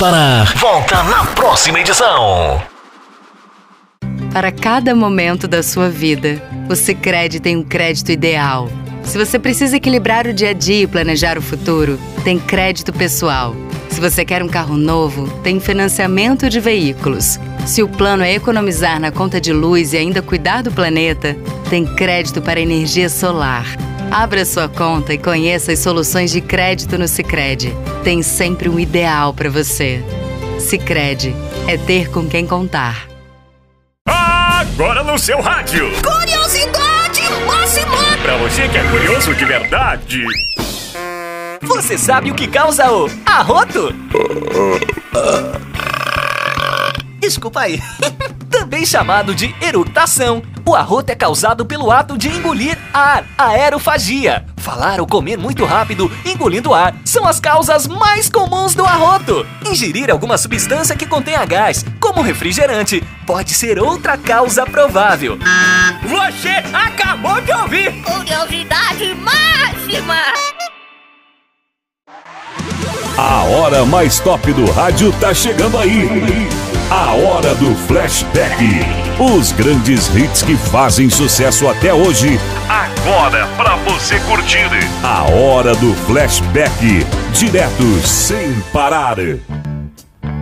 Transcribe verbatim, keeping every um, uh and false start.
parar volta na próxima edição. Para cada momento da sua vida, o Sicredi tem um crédito ideal. Se você precisa equilibrar o dia a dia e planejar o futuro, tem crédito pessoal. Se você quer um carro novo, tem financiamento de veículos. Se o plano é economizar na conta de luz e ainda cuidar do planeta, tem crédito para energia solar. Abra sua conta e conheça as soluções de crédito no Sicredi. Tem sempre um ideal para você. Sicredi é ter com quem contar. Agora no seu rádio. Curiosidade máxima! Pra você que é curioso de verdade. Você sabe o que causa o arroto? Desculpa aí. Também chamado de eructação, o arroto é causado pelo ato de engolir ar, aerofagia. Falar ou comer muito rápido, engolindo ar, são as causas mais comuns do arroto. Ingerir alguma substância que contenha gás, como refrigerante, pode ser outra causa provável. Você acabou de ouvir! Curiosidade máxima! A hora mais top do rádio tá chegando aí. A hora do flashback. Os grandes hits que fazem sucesso até hoje. Agora pra você curtir. A hora do flashback. Direto sem parar.